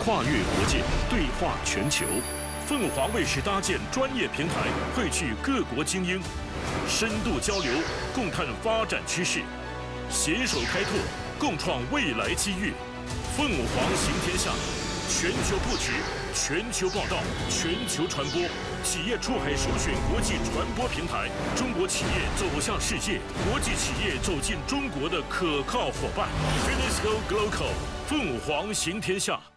跨越国界，对话全球。凤凰卫视搭建专业平台，汇聚各国精英，深度交流，共探发展趋势，携手开拓，共创未来机遇。凤凰行天下，全球布局，全球报道，全球传播，企业出海首选国际传播平台，中国企业走向世界，国际企业走进中国的可靠伙伴。Finisco Global， 凤凰行天下。